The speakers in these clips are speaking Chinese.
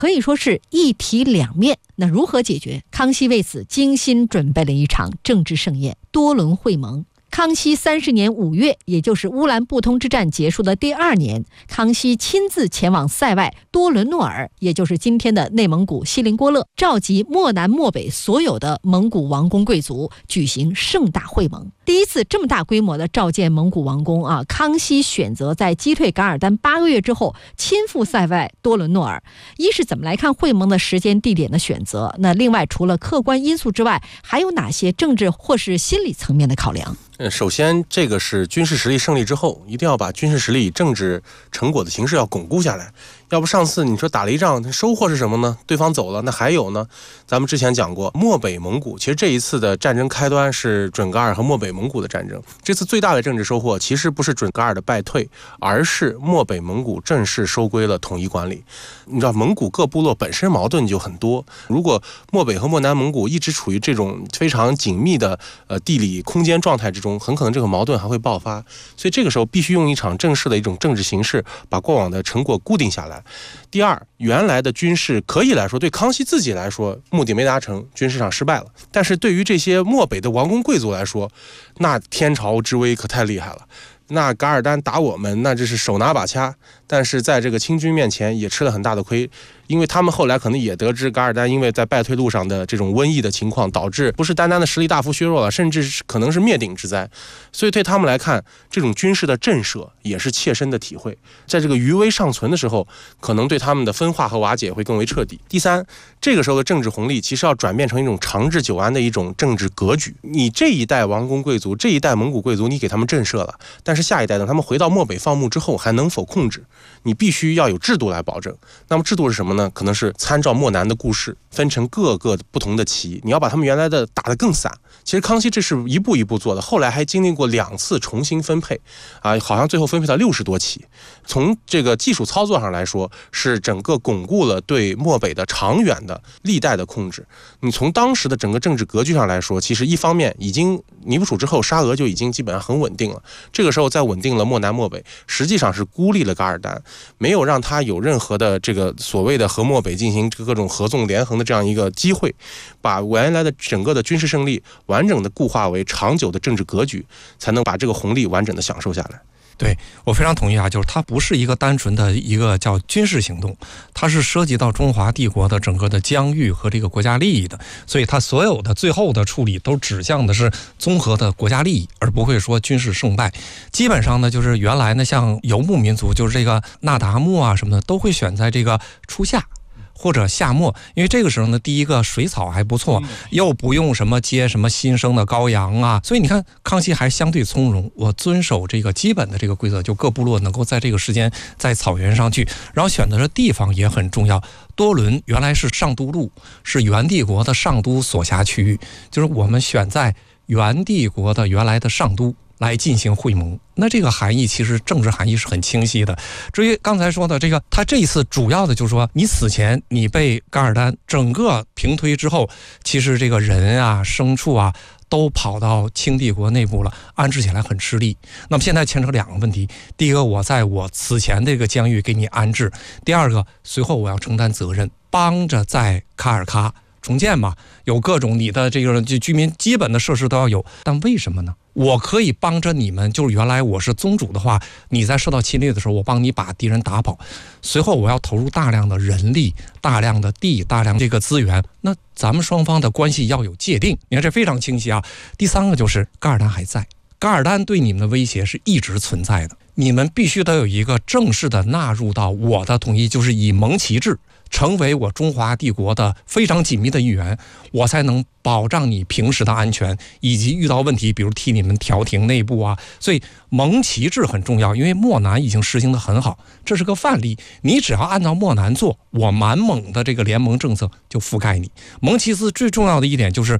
可以说是一体两面。那如何解决？康熙为此精心准备了一场政治盛宴——多伦会盟。康熙30年5月，也就是乌兰布通之战结束的第2年，康熙亲自前往塞外多伦诺尔，也就是今天的内蒙古锡林郭勒，召集漠南漠北所有的蒙古王公贵族，举行盛大会盟。第一次这么大规模的召见蒙古王公啊，康熙选择在击退噶尔丹8个月之后亲赴塞外多伦诺尔。一是怎么来看会盟的时间地点的选择？那另外除了客观因素之外，还有哪些政治或是心理层面的考量？ 首先，这个是军事实力胜利之后，一定要把军事实力以政治成果的形式要巩固下来。要不上次你说打了一仗，收获是什么呢？对方走了，那还有呢？咱们之前讲过，漠北蒙古，其实这一次的战争开端是准噶尔和漠北蒙古的战争。这次最大的政治收获，其实不是准噶尔的败退，而是漠北蒙古正式收归了统一管理。你知道，蒙古各部落本身矛盾就很多，如果漠北和漠南蒙古一直处于这种非常紧密的地理空间状态之中，很可能这个矛盾还会爆发。所以这个时候必须用一场正式的一种政治形式，把过往的成果固定下来。第二，原来的军事可以来说，对康熙自己来说目的没达成，军事上失败了，但是对于这些漠北的王公贵族来说，那天朝之威可太厉害了。那噶尔丹打我们，那这是手拿把掐，但是在这个清军面前也吃了很大的亏，因为他们后来可能也得知噶尔丹因为在败退路上的这种瘟疫的情况，导致不是单单的实力大幅削弱了，甚至是可能是灭顶之灾。所以对他们来看，这种军事的震慑也是切身的体会，在这个余威尚存的时候，可能对他们的分化和瓦解会更为彻底。第三，这个时候的政治红利其实要转变成一种长治久安的一种政治格局。你这一代王公贵族，这一代蒙古贵族，你给他们震慑了，但是下一代等他们回到漠北放牧之后还能否控制，你必须要有制度来保证。那么制度是什么呢？可能是参照漠南的故事，分成各个不同的旗，你要把他们原来的打得更散。其实康熙这是一步一步做的，后来还经历过2次重新分配啊，好像最后分配到60多旗。从这个技术操作上来说，是整个巩固了对漠北的长远的历代的控制。你从当时的整个政治格局上来说，其实一方面已经尼布楚之后，沙俄就已经基本上很稳定了，这个时候再稳定了漠南漠北，实际上是孤立了噶尔丹，没有让他有任何的这个所谓的和漠北进行各种合纵连横的这样一个机会，把原来的整个的军事胜利完整的固化为长久的政治格局，才能把这个红利完整的享受下来。 对，我非常同意啊，就是它不是一个单纯的一个叫军事行动，它是涉及到中华帝国的整个的疆域和这个国家利益的，所以它所有的最后的处理都指向的是综合的国家利益，而不会说军事胜败。基本上呢，就是原来呢，像游牧民族，就是这个那达慕啊什么的，都会选在这个初夏或者夏末，因为这个时候呢，第一个水草还不错，又不用什么接什么新生的羔羊啊，所以你看康熙还相对从容，我遵守这个基本的这个规则，就各部落能够在这个时间在草原上去，然后选择的地方也很重要。多伦原来是上都路，是元帝国的上都所辖区域，就是我们选在元帝国的原来的上都来进行会盟，那这个含义其实政治含义是很清晰的。至于刚才说的这个，他这一次主要的就是说，你死前你被噶尔丹整个平推之后，其实这个人啊、牲畜啊都跑到清帝国内部了，安置起来很吃力。那么现在牵扯2个问题：第一个，我在我此前这个疆域给你安置；第二个，随后我要承担责任，帮着在卡尔喀重建嘛，有各种你的这个居民基本的设施都要有。但为什么呢？我可以帮着你们，就是原来我是宗主的话，你在受到侵略的时候，我帮你把敌人打跑，随后我要投入大量的人力、大量的地、大量这个资源，那咱们双方的关系要有界定，你看这非常清晰啊。第3个就是噶尔丹还在，噶尔丹对你们的威胁是一直存在的，你们必须得有一个正式的纳入到我的统一，就是以盟旗制成为我中华帝国的非常紧密的一员，我才能保障你平时的安全，以及遇到问题比如替你们调停内部啊。所以盟旗制很重要，因为漠南已经实行得很好，这是个范例，你只要按照漠南做，我满蒙的这个联盟政策就覆盖你。盟旗制最重要的一点就是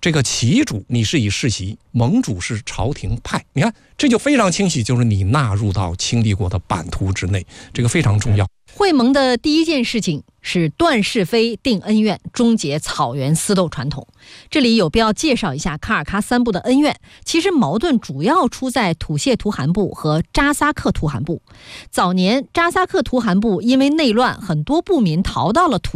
这个齐主你是以世袭，盟主是朝廷派，你看这就非常清晰，就是你纳入到清帝国的版图之内，这个非常重要。 会盟的第一件事情是断是非、定恩怨，终结草原私斗传统。这里有必要介绍一下卡尔喀三部的恩怨。其实矛盾主要出在土谢图汗部和扎萨克图汗部。早年扎萨克图汗部因为内乱，很多部民逃到了土